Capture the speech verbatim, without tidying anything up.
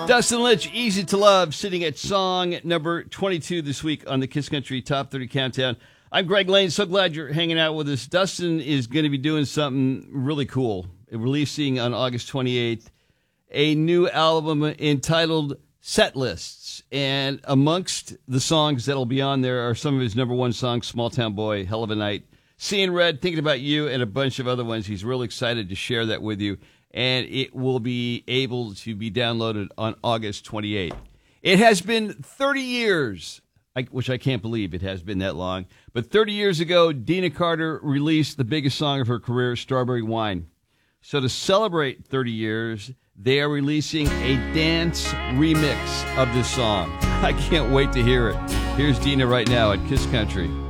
Dustin Lynch, Easy to Love, sitting at song number twenty-two this week on the Kiss Country Top thirty Countdown. I'm Greg Lane. So glad you're hanging out with us. Dustin is going to be doing something really cool, releasing on August twenty-eighth a new album entitled Set Lists. And amongst the songs that'll be on there are some of his number one songs, Small Town Boy, Hell of a Night, Seeing Red, Thinking About You, and a bunch of other ones. He's really excited to share that with you. And it will be able to be downloaded on August twenty-eighth. It has been thirty years, which I can't believe it has been that long, but thirty years ago, Deana Carter released the biggest song of her career, Strawberry Wine. So to celebrate thirty years, they are releasing a dance remix of this song. I can't wait to hear it. Here's Deana right now at Kiss Country.